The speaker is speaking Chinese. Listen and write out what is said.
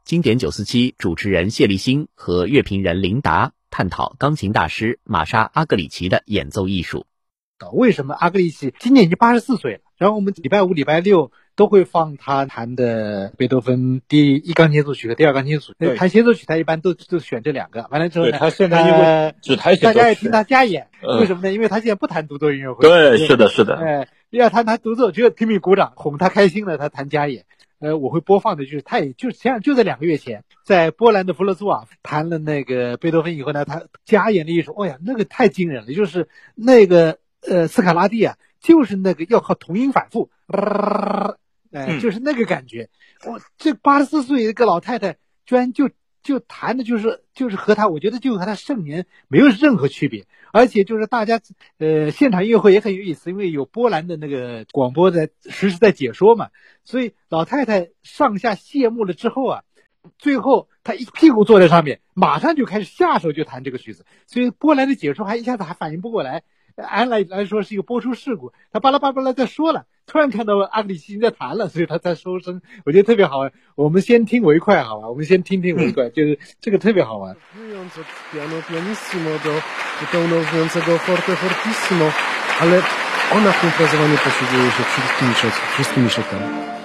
经典947主持人谢立新和乐评人林达探讨钢琴大师玛莎·阿格里奇的演奏艺术。 为什么阿格里奇今年已经84岁了？然后我们礼拜五、礼拜六都会放他弹的贝多芬第一钢琴协奏曲和第二钢琴协奏曲。弹协奏曲他一般都选这两个。完了之后呢， 对，他现在因为只弹协奏曲， 大家也听他加演，为什么呢？因为他现在不弹独奏音乐会。 对，是的。 要他弹独奏，只有拼命鼓掌，哄他开心了，他弹加演。我会播放的就是他也就实际上就在2个月前，在波兰的弗勒兹瓦弹了那个贝多芬以后呢，他加演了一首，哦呀，那个太惊人了，就是那个斯卡拉蒂啊，就是那个要靠同音反复，就是那个感觉。这84岁一个老太太居然就弹的就是和他，我觉得就和他盛年没有任何区别。而且就是大家现场音乐会也很有意思，因为有波兰的那个广播实时在解说嘛，所以老太太上下谢幕了之后啊，最后她一屁股坐在上面，马上就开始下手就弹这个曲子，所以波兰的解说一下子还反应不过来，按来说是一个播出事故，他巴拉巴拉在说了，突然看到阿格里奇在弹了，所以他才收声，我觉得特别好玩。我们先听为快好吧，我们先听为快，就是这个特别好玩。 piano pianissimo do pełnowiącego forte fortissimo, ale ona w tym frezowaniu posługuje się wszystkimi środkami.